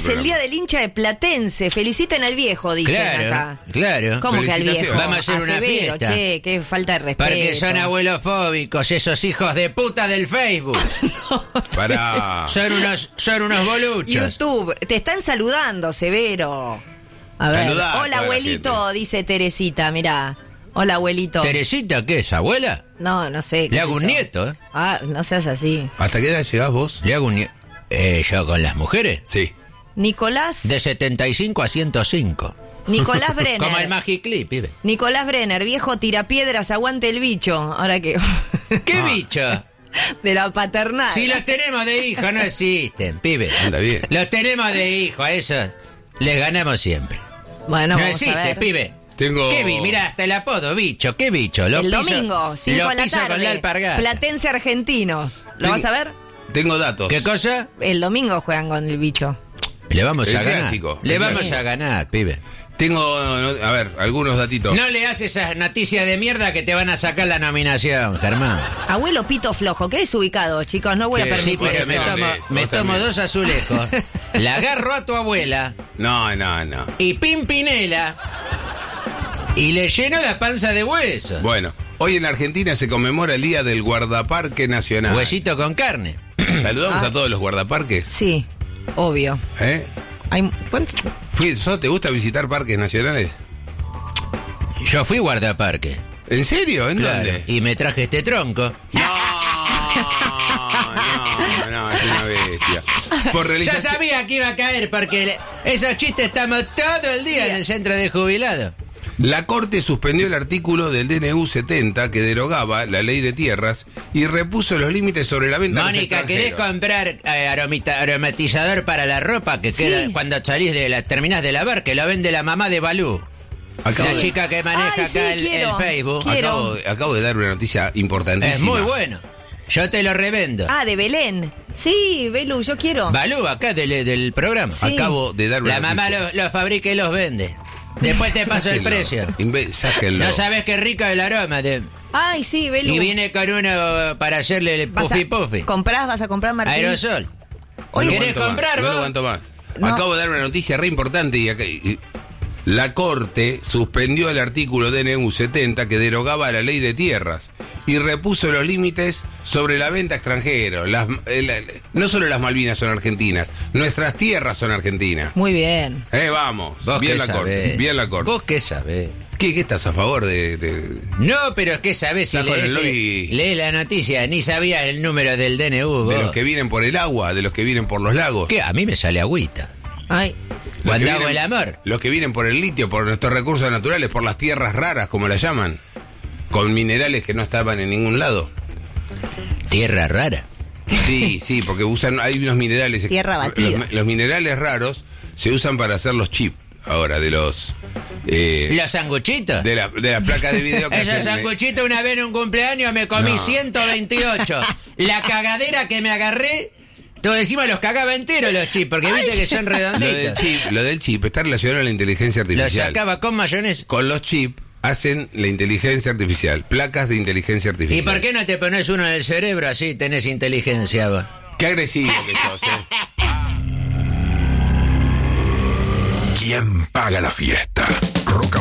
el día del hincha de Platense. Feliciten al viejo, dicen acá. Claro. ¿Cómo que al viejo? Vamos a hacer una fiesta. Che, qué falta de respeto. Porque son abuelofóbicos, esos hijos de puta del Facebook. Pará. Son unos boluchos. YouTube, te están saludando, Severo. A ver. Saludá a Hola, toda la abuelito, dice Teresita, mirá. Hola, abuelito. ¿Teresita qué es, abuela? No sé. Le hago un nieto, ¿eh? Ah, no seas así. ¿Hasta qué edad llegás vos? Le hago un nieto. ¿Yo con las mujeres? Sí. Nicolás. De 75 a 105. Nicolás Brenner. Como el Magiclip, pibe. Nicolás Brenner, viejo tirapiedras, aguante el bicho. Ahora que... ¿Qué bicho? De la paternal. Si los tenemos de hijo, no existen, pibe. Anda bien. Los tenemos de hijo, a esos les ganamos siempre. Bueno, No vamos a existe, ver. pibe. Tengo... ¿Qué Mirá, hasta el apodo, bicho, ¿qué bicho? El domingo, 5 de la con la tarde. alpargata. Platense Argentino. ¿Lo vas a ver? Tengo datos. ¿Qué cosa? El domingo juegan con el bicho. Le vamos El a ganar. clásico, Le el vamos clásico. a ganar, pibe. Tengo, a ver, algunos datitos. No le haces esas noticias de mierda que te van a sacar la nominación, Germán. Abuelo pito flojo, ¿qué es ubicado, chicos? No voy a Sí, permitir Sí, pero Vos me también, me vos tomo también. 2 azulejos, la agarro a tu abuela No. y Pimpinela y le lleno la panza de hueso. Bueno, hoy en Argentina se conmemora el Día del Guardaparque Nacional. Huesito con carne. Saludamos a todos los guardaparques. Sí, obvio. ¿Eh? ¿Cuántos? ¿Te gusta visitar parques nacionales? Yo fui guardaparque. ¿En serio? ¿En Claro, dónde? y me traje este tronco. No, es una bestia. Por Ya realización... sabía que iba a caer porque esos chistes estamos todo el día en el centro de jubilados. La Corte suspendió el artículo del DNU 70 que derogaba la ley de tierras y repuso los límites sobre la venta Mónica, a los ¿querés extranjeros. comprar aromatizador para la ropa que queda cuando salís terminás de lavar? Que lo vende la mamá de Balú. Acabo La de- chica que maneja Ay, acá sí, el quiero. Facebook. Quiero. Acabo de dar una noticia importantísima. Es muy bueno. Yo te lo revendo. Ah, de Belén. Sí, Belu, yo quiero. Balú, acá del programa. Sí. Acabo de dar una La mamá noticia. los fabrica y los vende. Después te paso el Sáquenlo. precio. Sáquenlo. No sabes qué rico el aroma. Ay, sí, Belu. Y viene con uno para hacerle el ¿Vas puffy a- puffy. ¿Vas a comprar, Martín? Aerosol. Hoy No ¿Querés aguanto más, comprar no vos? lo aguanto más. No. Acabo de dar una noticia re importante y la Corte suspendió el artículo DNU 70 que derogaba la ley de tierras y repuso los límites sobre la venta a extranjeros. No solo las Malvinas son argentinas, nuestras tierras son argentinas. Muy bien. Vamos. ¿Vos Bien qué la sabés? Corte. Bien la Corte. ¿Vos qué sabés? ¿Qué estás a favor de... No, pero es que sabés si Está con el lees, lobby. lees la noticia, ni sabías el número del DNU. de vos. los que vienen por el agua, de los que vienen por los lagos? ¿Qué? A mí me sale agüita. Ay. Los Cuando que hago vienen- el amor. Los que vienen por el litio, por nuestros recursos naturales, por las tierras raras, como las llaman, con minerales que no estaban en ningún lado. Tierra rara. Sí, porque hay unos minerales. Tierra batida. Los minerales raros se usan para hacer los chips ahora de los. ¿Los sanguchitos? De la placa de video que Esos hacen, sanguchitos una vez en un cumpleaños me comí No. 128. La cagadera que me agarré, todo encima los cagaba enteros los chips, porque viste que son redonditos. lo del chip está relacionado a la inteligencia Los artificial. sacaba con mayonesa. Con los chips hacen la inteligencia artificial, placas de inteligencia ¿Y artificial. por qué no te pones uno en el cerebro así tenés inteligencia vos? Qué agresivo que sos, ¿Quién paga la fiesta?